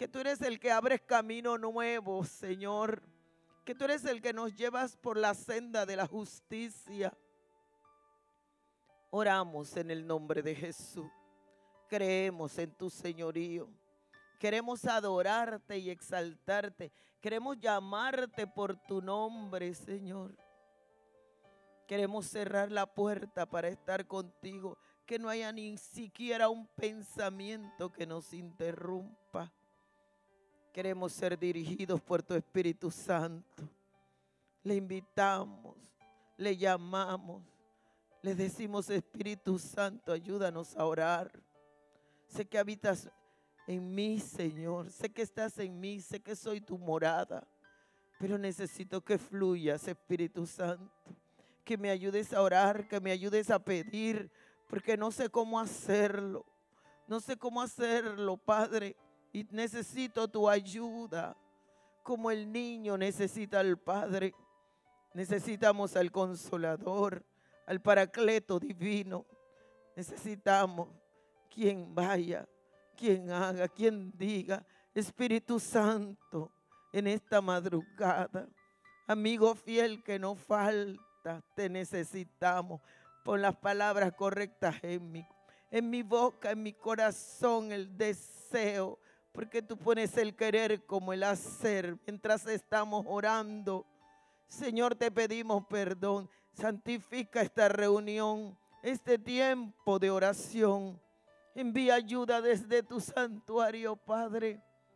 que tú eres el que abres camino nuevo, Señor, que tú eres el que nos llevas por la senda de la justicia. Oramos en el nombre de Jesús. Creemos en tu señorío. Queremos adorarte y exaltarte. Queremos llamarte por tu nombre, Señor. Queremos cerrar la puerta para estar contigo. Que no haya ni siquiera un pensamiento que nos interrumpa. Queremos ser dirigidos por tu Espíritu Santo. Le invitamos, le llamamos, le decimos: Espíritu Santo, ayúdanos a orar. Sé que habitas en mí, Señor. Sé que estás en mí, sé que soy tu morada. Pero necesito que fluyas, Espíritu Santo. Que me ayudes a orar, que me ayudes a pedir, porque no sé cómo hacerlo. No sé cómo hacerlo, Padre. Y necesito tu ayuda. Como el niño necesita al Padre. Necesitamos al Consolador, al Paracleto divino. Necesitamos quien vaya, quien haga, quien diga: Espíritu Santo, en esta madrugada, amigo fiel que no falta, te necesitamos. Pon las palabras correctas en mi boca, en mi corazón, el deseo, porque tú pones el querer como el hacer mientras estamos orando. Señor, te pedimos perdón. Santifica esta reunión, este tiempo de oración. Envía ayuda desde tu santuario, Padre.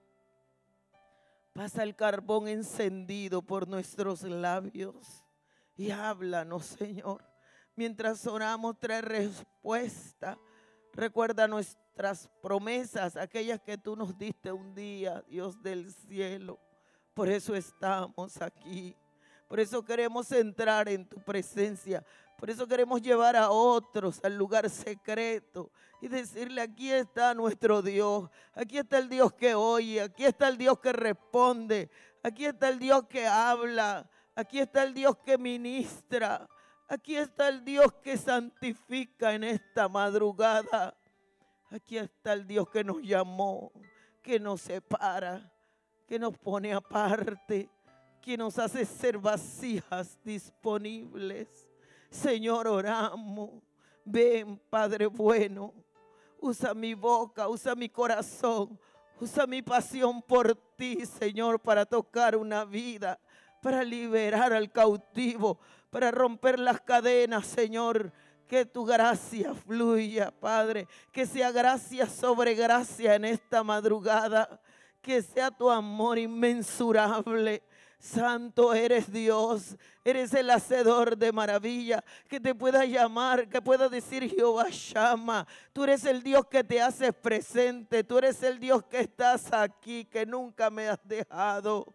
Pasa el carbón encendido por nuestros labios y háblanos, Señor. Mientras oramos, trae respuesta. Recuerda nuestras promesas, aquellas que tú nos diste un día, Dios del cielo. Por eso estamos aquí. Por eso queremos entrar en tu presencia. Por eso queremos llevar a otros al lugar secreto y decirle: aquí está nuestro Dios. Aquí está el Dios que oye. Aquí está el Dios que responde. Aquí está el Dios que habla. Aquí está el Dios que ministra. Aquí está el Dios que santifica en esta madrugada. Aquí está el Dios que nos llamó, que nos separa, que nos pone aparte, que nos hace ser vasijas disponibles. Señor, oramos. Ven, Padre bueno. Usa mi boca, usa mi corazón, usa mi pasión por ti, Señor, para tocar una vida, para liberar al cautivo, para romper las cadenas, Señor. Que tu gracia fluya, Padre. Que sea gracia sobre gracia en esta madrugada. Que sea tu amor inmensurable. Santo eres Dios, eres el hacedor de maravilla, que te pueda llamar, que pueda decir: Jehová llama. Tú eres el Dios que te haces presente, tú eres el Dios que estás aquí, que nunca me has dejado.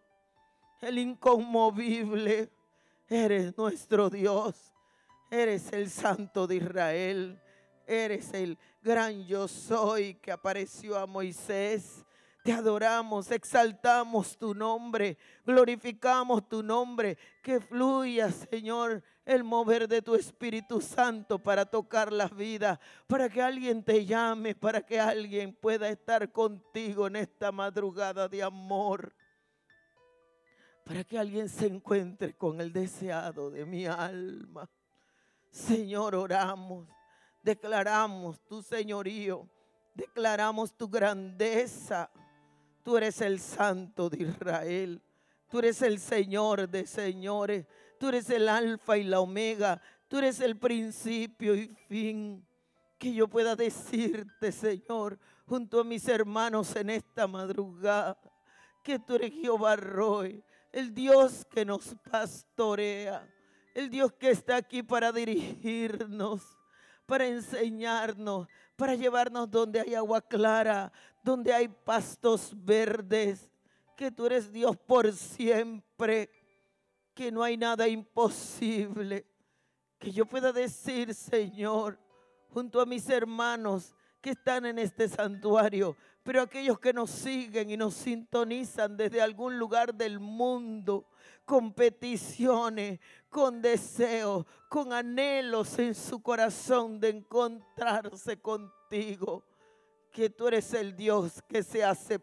El inconmovible, eres nuestro Dios, eres el Santo de Israel, eres el gran yo soy que apareció a Moisés. Te adoramos, exaltamos tu nombre, glorificamos tu nombre. Que fluya, Señor, el mover de tu Espíritu Santo para tocar las vidas, para que alguien te llame, para que alguien pueda estar contigo en esta madrugada de amor, para que alguien se encuentre con el deseado de mi alma. Señor, oramos, declaramos tu señorío, declaramos tu grandeza. Tú eres el Santo de Israel. Tú eres el Señor de señores. Tú eres el Alfa y la Omega. Tú eres el principio y fin. Que yo pueda decirte, Señor, junto a mis hermanos en esta madrugada, que tú eres Jehová Roy, el Dios que nos pastorea, el Dios que está aquí para dirigirnos, para enseñarnos, para llevarnos donde hay agua clara, donde hay pastos verdes, que tú eres Dios por siempre, que no hay nada imposible. Que yo pueda decir, Señor, junto a mis hermanos que están en este santuario, pero aquellos que nos siguen y nos sintonizan desde algún lugar del mundo, con peticiones, con deseos, con anhelos en su corazón de encontrarse contigo, que tú eres el Dios que se hace